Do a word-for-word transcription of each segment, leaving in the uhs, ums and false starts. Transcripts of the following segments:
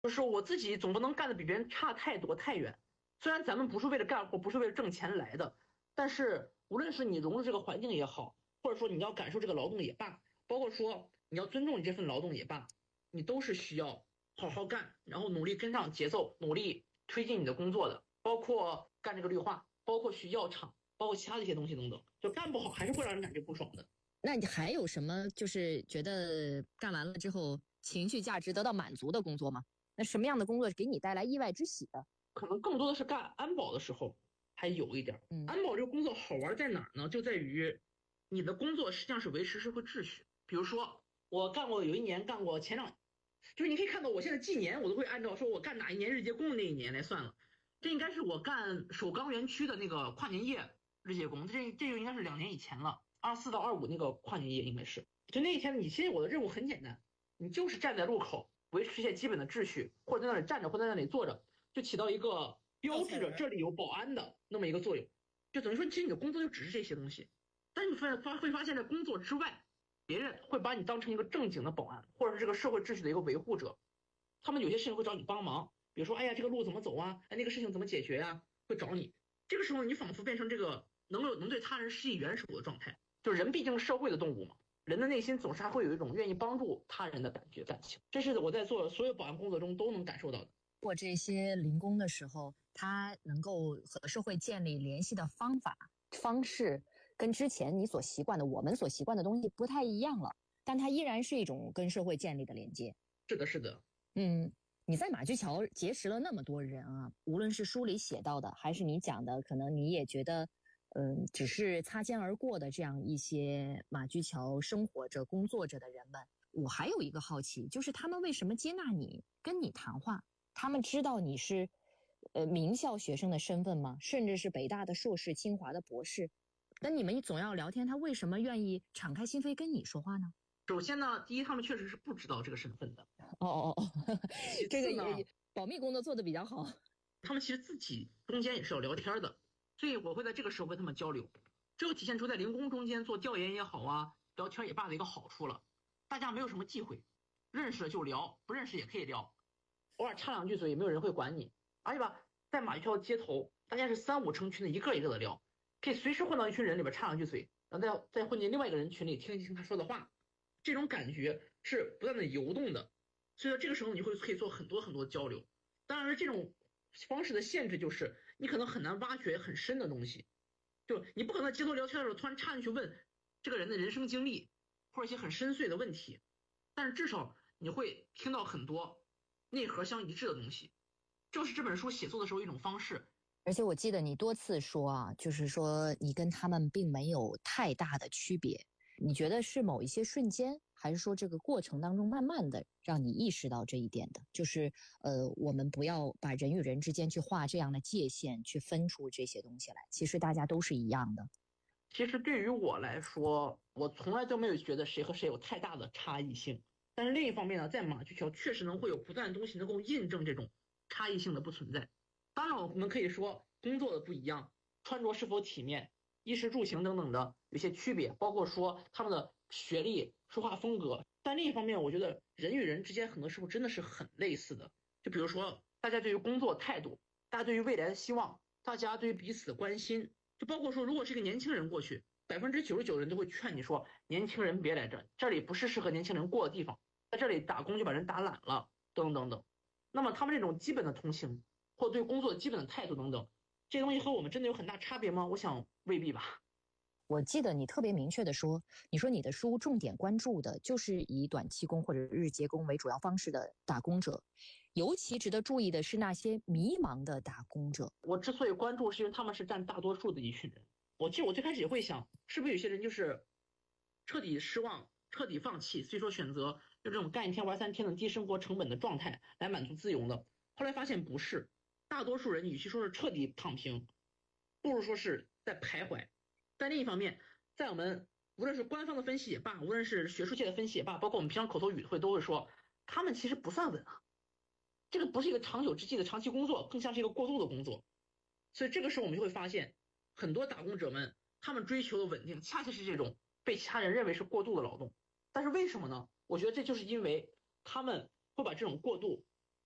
就是我自己总不能干的比别人差太多太远。虽然咱们不是为了干活，不是为了挣钱来的，但是无论是你融入这个环境也好，或者说你要感受这个劳动也罢，包括说你要尊重你这份劳动也罢，你都是需要好好干，然后努力跟上节奏，努力推进你的工作的。包括干这个绿化，包括去药厂，包括其他的一些东西等等，就干不好还是会让人感觉不爽的。 那你还有什么就是觉得干完了之后情绪价值得到满足的工作吗？那什么样的工作给你带来意外之喜的？ 可能更多的是干安保的时候还有一点。 嗯， 安保这个工作好玩在哪儿呢？就在于你的工作实际上是维持社会秩序。比如说我干过有一年干过前两，就是你可以看到我现在纪年我都会按照说我干哪一年日结工的那一年来算了。这应该是我干首钢园区的那个跨年夜日结工，这这就应该是两年以前了，二四到二五那个跨年夜应该是。就那一天，你其实我的任务很简单，你就是站在路口维持一些基本的秩序，或者在那里站着，或者在那里坐着，就起到一个标志着这里有保安的那么一个作用。就等于说，其实你的工作就只是这些东西，但是你发发会发现，在工作之外，别人会把你当成一个正经的保安，或者是这个社会秩序的一个维护者。他们有些事情会找你帮忙，比如说，哎呀，这个路怎么走啊？哎，那个事情怎么解决呀、啊？会找你。这个时候，你仿佛变成这个能有能对他人施以援手的状态。就人毕竟是社会的动物嘛，人的内心总是还会有一种愿意帮助他人的感觉感情。这是我在做所有保安工作中都能感受到的。 做这些零工的时候，他能够和社会建立联系的方法方式，跟之前你所习惯的、我们所习惯的东西不太一样了，但它依然是一种跟社会建立的连接。 是的，是的。 嗯，你在马驹桥结识了那么多人啊，无论是书里写到的，还是你讲的，可能你也觉得，嗯，只是擦肩而过的这样一些马驹桥生活着、工作着的人们，我还有一个好奇，就是他们为什么接纳你，跟你谈话？他们知道你是，呃，名校学生的身份吗？甚至是北大的硕士、清华的博士？那你们总要聊天，他为什么愿意敞开心扉跟你说话呢？ 首先呢，第一，他们确实是不知道这个身份的。 哦哦哦，这个也保密工作做得比较好。 他们其实自己中间也是要聊天的，所以我会在这个时候跟他们交流。这就体现出在零工中间做调研也好啊，聊天也罢的一个好处了。大家没有什么忌讳，认识了就聊，不认识也可以聊，偶尔插两句嘴也没有人会管你。而且吧，在马驹桥街头，大家是三五成群的，一个一个的聊，可以随时混到一群人里边插两句嘴，然后再再混进另外一个人群里听一听他说的话。这种感觉是不断的游动的，所以说这个时候你会可以做很多很多交流。当然这种方式的限制就是你可能很难挖掘很深的东西，就你不可能在街头聊天的时候突然插进去问这个人的人生经历或者一些很深邃的问题，但是至少你会听到很多内核相一致的东西，这是这本书写作的时候一种方式。 而且我记得你多次说啊，就是说你跟他们并没有太大的区别。你觉得是某一些瞬间，还是说这个过程当中慢慢的让你意识到这一点的？就是呃，我们不要把人与人之间去画这样的界限，去分出这些东西来。其实大家都是一样的。 其实对于我来说，我从来都没有觉得谁和谁有太大的差异性。但是另一方面呢，在马驹桥确实能会有不断的东西能够印证这种差异性的不存在。当然，我们可以说工作的不一样，穿着是否体面，衣食住行等等的有些区别，包括说他们的学历、说话风格。但另一方面，我觉得人与人之间很多时候真的是很类似的。就比如说，大家对于工作态度，大家对于未来的希望，大家对于彼此的关心，就包括说，如果是一个年轻人过去，百分之九十九的人都会劝你说，年轻人别来这，这里不是适合年轻人过的地方，在这里打工就把人打懒了，等等等。那么他们这种基本的同情，或对工作的基本的态度等等，这些东西和我们真的有很大差别吗？我想未必吧。 我记得你特别明确的说，你说你的书重点关注的就是以短期工或者日结工为主要方式的打工者，尤其值得注意的是那些迷茫的打工者。 我之所以关注，是因为他们是占大多数的一群人。我记得我最开始也会想，是不是有些人就是彻底失望、彻底放弃，所以说选择用这种干一天玩三天的低生活成本的状态来满足自由的。后来发现不是，大多数人与其说是彻底躺平，不如说是在徘徊。但另一方面，在我们无论是官方的分析也罢，无论是学术界的分析也罢，包括我们平常口头语会都会说，他们其实不算稳啊。这个不是一个长久之计的长期工作，更像是一个过渡的工作。所以这个时候我们就会发现，很多打工者们他们追求的稳定，恰恰是这种被其他人认为是过渡的劳动。但是为什么呢？我觉得这就是因为他们会把这种过渡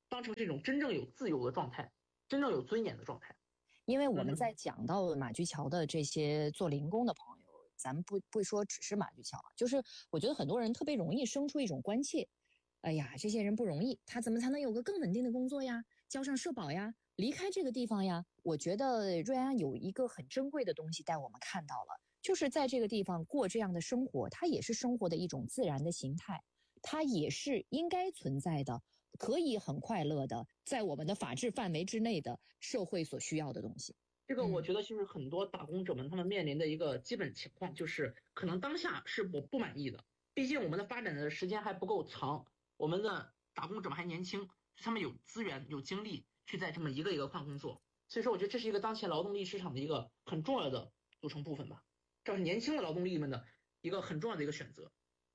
当成这种真正有自由的状态，真正有尊严的状态。 因为我们在讲到马驹桥的这些做零工的朋友，咱们不不说只是马驹桥，就是我觉得很多人特别容易生出一种关切，哎呀，这些人不容易，他怎么才能有个更稳定的工作呀，交上社保呀，离开这个地方呀？我觉得瑞安有一个很珍贵的东西带我们看到了，就是在这个地方过这样的生活，它也是生活的一种自然的形态，它也是应该存在的，可以很快乐的在我们的法治范围之内的社会所需要的东西。 这个我觉得就是很多打工者们他们面临的一个基本情况，就是可能当下是我不满意的，毕竟我们的发展的时间还不够长，我们的打工者们还年轻，他们有资源有精力去在这么一个一个换工作，所以说我觉得这是一个当前劳动力市场的一个很重要的组成部分吧，这是年轻的劳动力们的一个很重要的一个选择。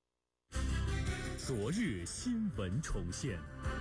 昨日新闻重现。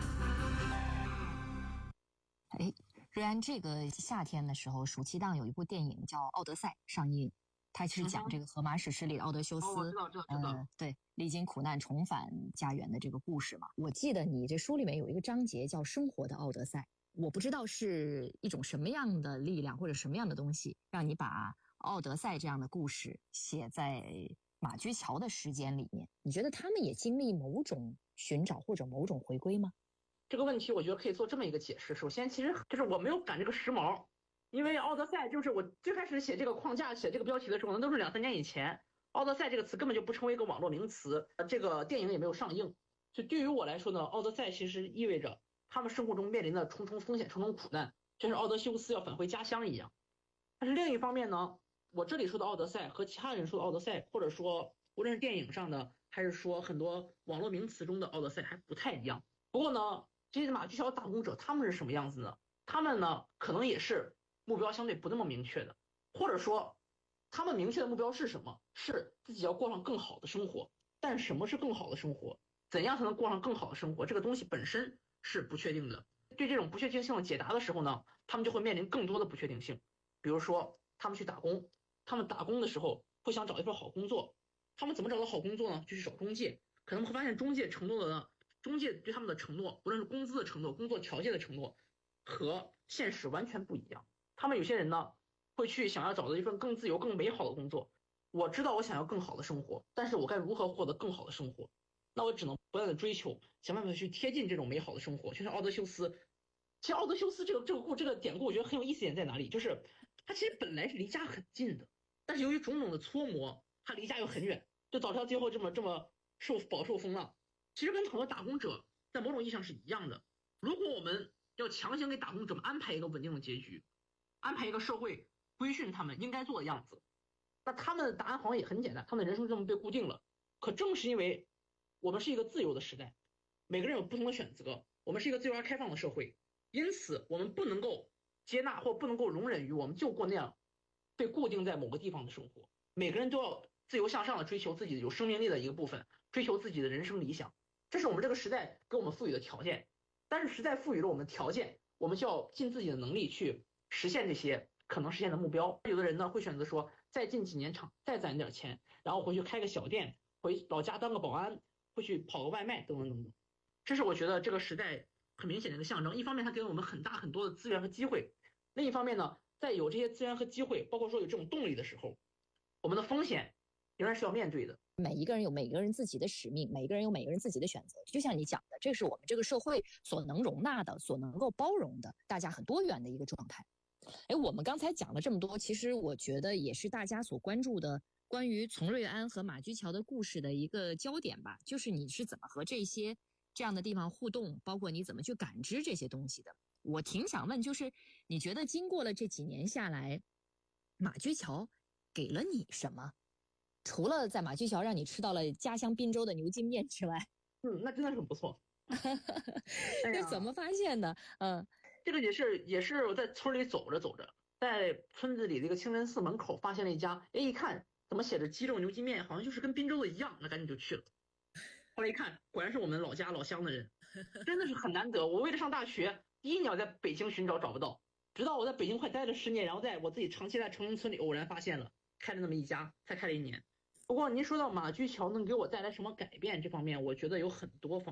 哎，瑞安，这个夏天的时候，暑期档有一部电影叫《奥德赛》上映，它是讲这个荷马史诗里的奥德修斯， 哦，我知道，知道，知道， 呃，对，历经苦难重返家园的这个故事嘛。我记得你这书里面有一个章节叫《生活的奥德赛》，我不知道是一种什么样的力量或者什么样的东西，让你把奥德赛这样的故事写在马驹桥的时间里面。你觉得他们也经历某种寻找或者某种回归吗？ 这个问题我觉得可以做这么一个解释。首先，其实就是我没有赶这个时髦，因为奥德赛就是我最开始写这个框架、写这个标题的时候，那都是两三年以前。奥德赛这个词根本就不成为一个网络名词，这个电影也没有上映。就对于我来说呢，奥德赛其实意味着他们生活中面临的重重风险、重重苦难，就像奥德修斯要返回家乡一样。但是另一方面呢，我这里说的奥德赛和其他人说的奥德赛，或者说无论是电影上的，还是说很多网络名词中的奥德赛还不太一样。不过呢，这些马驹桥打工者他们是什么样子呢？他们呢可能也是目标相对不那么明确的，或者说他们明确的目标是什么？是自己要过上更好的生活。但什么是更好的生活？怎样才能过上更好的生活？这个东西本身是不确定的。对这种不确定性解答的时候呢，他们就会面临更多的不确定性。比如说他们去打工，他们打工的时候会想找一份好工作，他们怎么找到好工作呢？就去找中介，可能会发现中介承诺的呢，中介对他们的承诺，无论是工资的承诺、工作条件的承诺，和现实完全不一样。他们有些人呢，会去想要找到一份更自由、更美好的工作。我知道我想要更好的生活，但是我该如何获得更好的生活？那我只能不断的追求，想办法去贴近这种美好的生活。就像奥德修斯，其实奥德修斯这个这个故这个典故，我觉得很有意思点在哪里？就是他其实本来是离家很近的，但是由于种种的搓磨，他离家又很远，就导致他最后这么这么受饱受风浪。其实跟很多打工者在某种意义上是一样的。如果我们要强行给打工者们安排一个稳定的结局，安排一个社会规训他们应该做的样子，那他们的答案好像也很简单，他们的人生这么被固定了。可正是因为我们是一个自由的时代，每个人有不同的选择，我们是一个自由而开放的社会，因此我们不能够接纳或不能够容忍于我们就过那样被固定在某个地方的生活。每个人都要自由向上的追求自己有生命力的一个部分，追求自己的人生理想，这是我们这个时代给我们赋予的条件。但是时代赋予了我们条件，我们就要尽自己的能力去实现这些可能实现的目标。有的人呢会选择说再进几年厂，再攒点钱，然后回去开个小店，回老家当个保安，会去跑个外卖等等等等。这是我觉得这个时代很明显的一个象征。一方面它给我们很大很多的资源和机会，另一方面呢，在有这些资源和机会，包括说有这种动力的时候，我们的风险仍然是要面对的。 每一个人有每个人自己的使命，每个人有每个人自己的选择。就像你讲的，这是我们这个社会所能容纳的、所能够包容的，大家很多元的一个状态。哎，我们刚才讲了这么多，其实我觉得也是大家所关注的关于从瑞安和马驹桥的故事的一个焦点吧，就是你是怎么和这些这样的地方互动，包括你怎么去感知这些东西的。我挺想问，就是你觉得经过了这几年下来，马驹桥给了你什么？除了在马驹桥让你吃到了家乡滨州的牛筋面之外， 嗯，那真的是很不错。 这怎么发现的？嗯， 这个也是也是我在村里走着走着，在村子里的一个清真寺门口发现了一家，哎，一看怎么写着鸡肉牛筋面，好像就是跟滨州的一样，那赶紧就去了。后来一看，果然是我们老家老乡的人，真的是很难得。我为了上大学，第一鸟在北京寻找找不到，直到我在北京快待了十年，然后在我自己长期在城中村里偶然发现了，开了那么一家，才开了一年。不过您说到马驹桥能给我带来什么改变这方面，我觉得有很多方面。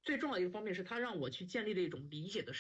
最重要的一个方面是它让我去建立了一种理解的